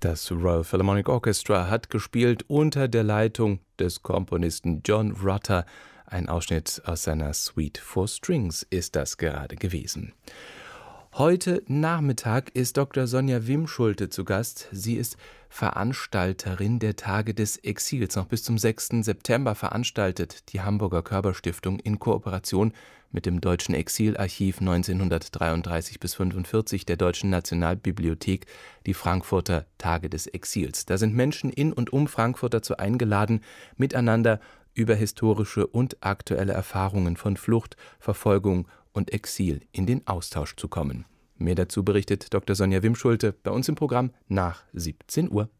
Das Royal Philharmonic Orchestra hat gespielt unter der Leitung des Komponisten John Rutter. Ein Ausschnitt aus seiner Suite for Strings ist das gerade gewesen. Heute Nachmittag ist Dr. Sonja Wimschulte zu Gast. Sie ist Veranstalterin der Tage des Exils. Noch bis zum 6. September veranstaltet die Hamburger Körber-Stiftung in Kooperation mit dem Deutschen Exilarchiv 1933 bis 1945 der Deutschen Nationalbibliothek die Frankfurter Tage des Exils. Da sind Menschen in und um Frankfurt dazu eingeladen, miteinander über historische und aktuelle Erfahrungen von Flucht, Verfolgung und Exil in den Austausch zu kommen. Mehr dazu berichtet Dr. Sonja Wimschulte bei uns im Programm nach 17 Uhr.